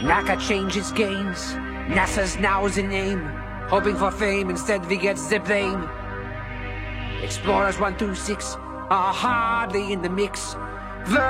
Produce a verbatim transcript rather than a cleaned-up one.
Naka changes games. NASA's now's a name. Hoping for fame, instead we get the blame. Explorers one through six are hardly in the mix.